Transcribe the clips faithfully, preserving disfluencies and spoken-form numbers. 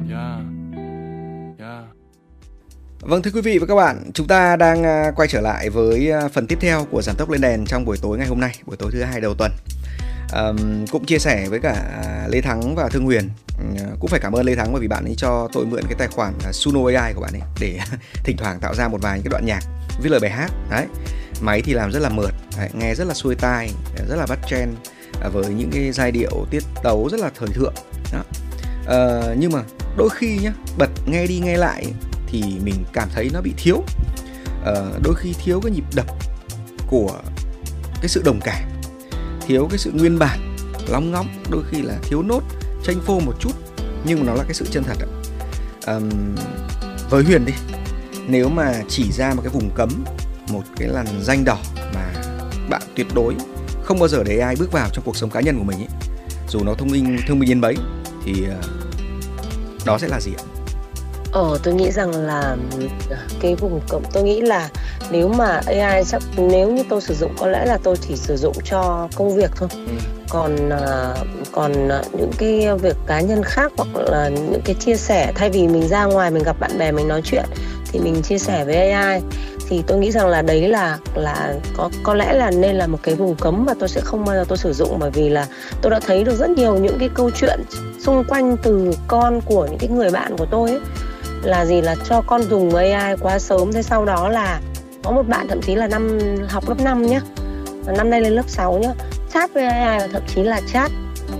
Yeah. Yeah. Vâng, thưa quý vị và các bạn, chúng ta đang quay trở lại với phần tiếp theo của Giảm tốc lên đèn trong buổi tối ngày hôm nay, buổi tối thứ hai đầu tuần. Um, cũng chia sẻ với cả Lê Thắng và Thương Huyền. uh, Cũng phải cảm ơn Lê Thắng bởi vì bạn ấy cho tôi mượn cái tài khoản Suno a i của bạn ấy để thỉnh thoảng tạo ra một vài những cái đoạn nhạc, viết lời bài hát. Đấy, máy thì làm rất là mượt, đấy, nghe rất là xuôi tai, rất là bắt trend, uh, với những cái giai điệu tiết tấu rất là thời thượng. Đó. Uh, nhưng mà đôi khi nhá, bật nghe đi nghe lại thì mình cảm thấy nó bị thiếu, uh, đôi khi thiếu cái nhịp đập của cái sự đồng cảm, thiếu cái sự nguyên bản, lóng ngóng, đôi khi là thiếu nốt, chênh phô một chút, nhưng mà nó là cái sự chân thật ạ. Um, với Huyền đi, nếu mà chỉ ra một cái vùng cấm, một cái làn ranh đỏ mà bạn tuyệt đối không bao giờ để ai bước vào trong cuộc sống cá nhân của mình ấy, dù nó thông minh thông minh đến mấy, thì uh, đó sẽ là gì ạ? Ờ, tôi nghĩ rằng là cái vùng cấm, tôi nghĩ là nếu mà a i chắc nếu như tôi sử dụng có lẽ là tôi chỉ sử dụng cho công việc thôi. Ừ. Còn uh, còn uh, những cái việc cá nhân khác hoặc là những cái chia sẻ, thay vì mình ra ngoài mình gặp bạn bè mình nói chuyện thì mình chia sẻ với a i, thì tôi nghĩ rằng là đấy là là có có lẽ là nên là một cái vùng cấm mà tôi sẽ không bao giờ tôi sử dụng, bởi vì là tôi đã thấy được rất nhiều những cái câu chuyện xung quanh từ con của những cái người bạn của tôi ấy, là gì là cho con dùng a i quá sớm, thế sau đó là có một bạn thậm chí là năm học lớp năm nhá, năm nay lên lớp sáu nhá, chat với a i và thậm chí là chat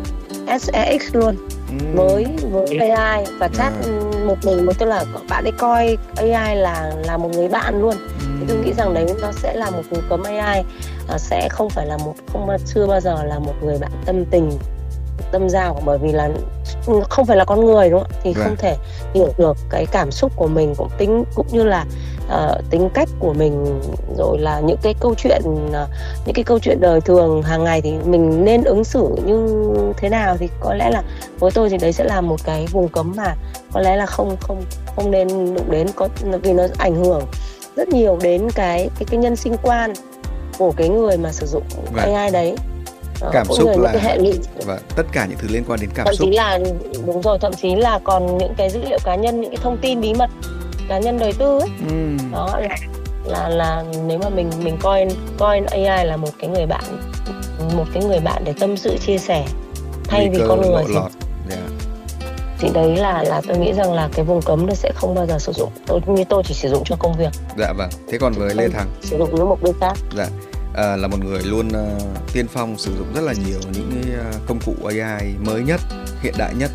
sex luôn ừ. với với a i và chat ừ. một mình, một tức là bạn ấy coi a i là là một người bạn luôn. ừ. Thì tôi nghĩ rằng đấy nó sẽ là một vùng cấm a i, à, sẽ không phải là một không chưa bao giờ là một người bạn tâm tình tâm giao, bởi vì là không phải là con người, đúng không? Thì right. không thể hiểu được cái cảm xúc của mình, cũng tính cũng như là uh, tính cách của mình, rồi là những cái câu chuyện uh, những cái câu chuyện đời thường hàng ngày thì mình nên ứng xử như thế nào, thì có lẽ là với tôi thì đấy sẽ là một cái vùng cấm mà có lẽ là không không không nên đụng đến, có vì nó ảnh hưởng rất nhiều đến cái cái cái nhân sinh quan của cái người mà sử dụng right. a i đấy. Cảm xúc là cái hệ lụy và tất cả những thứ liên quan đến cảm thậm xúc. Thậm chí là đúng rồi, thậm chí là còn những cái dữ liệu cá nhân, những cái thông tin bí mật cá nhân đời tư ấy. Ừ. Đó là, là là nếu mà mình mình coi coi a i là một cái người bạn, một cái người bạn để tâm sự chia sẻ thay vì con người thì, yeah. thì đấy là là tôi nghĩ rằng là cái vùng cấm nó sẽ không bao giờ sử dụng. Tôi như tôi chỉ sử dụng cho công việc. Dạ vâng. Thế còn với Lê Thắng sử dụng với mục đích khác. Dạ. À, là một người luôn uh, tiên phong sử dụng rất là nhiều những cái uh, công cụ a i mới nhất, hiện đại nhất.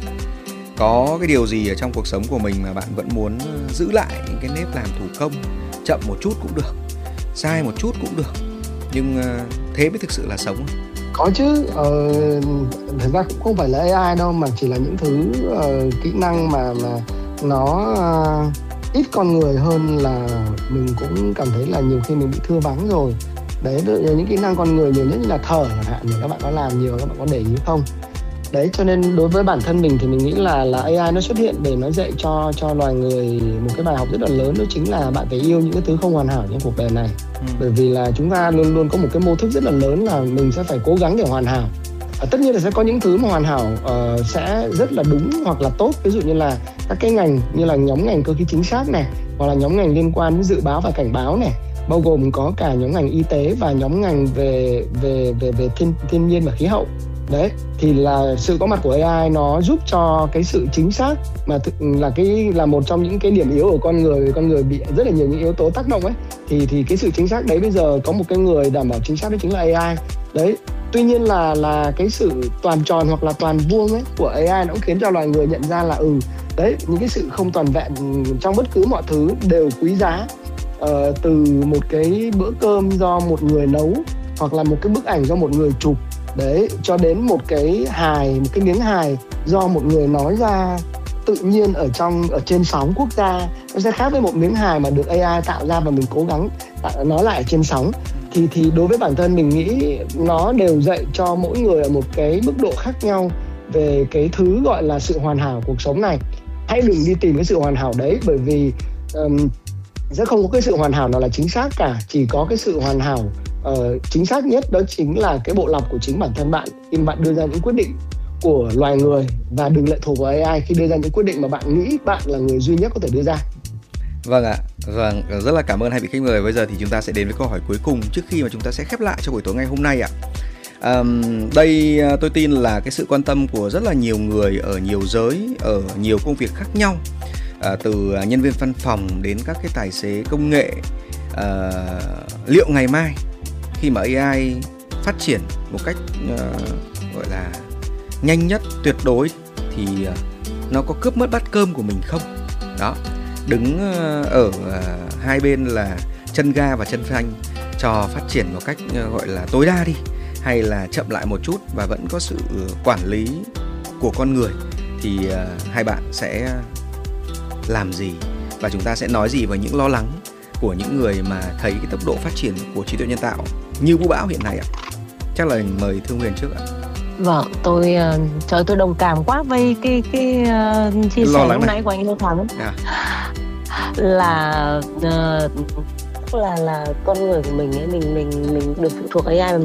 Có cái điều gì ở trong cuộc sống của mình mà bạn vẫn muốn uh, giữ lại những cái nếp làm thủ công, chậm một chút cũng được, sai một chút cũng được, nhưng uh, thế mới thực sự là sống? Có chứ, ờ, thật ra cũng không phải là a i đâu, mà chỉ là những thứ uh, kỹ năng mà, mà nó uh, ít con người hơn là mình cũng cảm thấy là nhiều khi mình bị thưa vắng rồi. Đấy, những kỹ năng con người nhiều nhất như là thở chẳng hạn, thì các bạn có làm nhiều, các bạn có để ý không? Đấy, cho nên đối với bản thân mình thì mình nghĩ là là a i nó xuất hiện để nó dạy cho cho loài người một cái bài học rất là lớn, đó chính là bạn phải yêu những cái thứ không hoàn hảo trong cuộc đời này. Ừ. Bởi vì là chúng ta luôn luôn có một cái mô thức rất là lớn là mình sẽ phải cố gắng để hoàn hảo. À, tất nhiên là sẽ có những thứ mà hoàn hảo uh, sẽ rất là đúng hoặc là tốt, ví dụ như là các cái ngành như là nhóm ngành cơ khí chính xác này, hoặc là nhóm ngành liên quan đến dự báo và cảnh báo này, bao gồm có cả nhóm ngành y tế và nhóm ngành về về về về thiên thiên nhiên và khí hậu. Đấy, thì là sự có mặt của a i nó giúp cho cái sự chính xác mà thực là cái là một trong những cái điểm yếu của con người, con người bị rất là nhiều những yếu tố tác động ấy, thì thì cái sự chính xác đấy bây giờ có một cái người đảm bảo chính xác đó chính là a i. Đấy, tuy nhiên là là cái sự toàn tròn hoặc là toàn vuông ấy của a i nó cũng khiến cho loài người nhận ra là ừ đấy, những cái sự không toàn vẹn trong bất cứ mọi thứ đều quý giá. Uh, từ một cái bữa cơm do một người nấu, hoặc là một cái bức ảnh do một người chụp, đấy, cho đến một cái hài, một cái miếng hài do một người nói ra tự nhiên ở trong ở trên sóng quốc gia, nó sẽ khác với một miếng hài mà được a i tạo ra và mình cố gắng tạo, nói lại ở trên sóng. Thì thì đối với bản thân mình nghĩ nó đều dạy cho mỗi người ở một cái mức độ khác nhau về cái thứ gọi là sự hoàn hảo cuộc sống này. Hãy đừng đi tìm cái sự hoàn hảo đấy, bởi vì um, sẽ không có cái sự hoàn hảo nào là chính xác cả. Chỉ có cái sự hoàn hảo uh, chính xác nhất đó chính là cái bộ lọc của chính bản thân bạn khi bạn đưa ra những quyết định, của loài người và đừng lệ thuộc vào a i khi đưa ra những quyết định mà bạn nghĩ bạn là người duy nhất có thể đưa ra. Vâng ạ, vâng, rất là cảm ơn hai vị khách mời. Bây giờ thì chúng ta sẽ đến với câu hỏi cuối cùng trước khi mà chúng ta sẽ khép lại cho buổi tối ngày hôm nay ạ. À, đây tôi tin là cái sự quan tâm của rất là nhiều người ở nhiều giới, ở nhiều công việc khác nhau, à, từ nhân viên văn phòng đến các cái tài xế công nghệ. À, liệu ngày mai khi mà a i phát triển một cách uh, gọi là nhanh nhất, tuyệt đối thì uh, nó có cướp mất bát cơm của mình không? Đó, đứng uh, ở uh, hai bên là chân ga và chân phanh cho phát triển một cách uh, gọi là tối đa đi, hay là chậm lại một chút và vẫn có sự quản lý của con người, thì uh, hai bạn sẽ làm gì và chúng ta sẽ nói gì với những lo lắng của những người mà thấy cái tốc độ phát triển của trí tuệ nhân tạo như vũ bão hiện nay ạ? Chắc là mời Thương Huyền trước ạ. Vâng, tôi uh, trời tôi đồng cảm quá với cái cái uh, chia sẻ lúc nãy của anh Lê Thắng. À. Là uh, là là con người của mình ấy, mình mình mình được phụ thuộc a i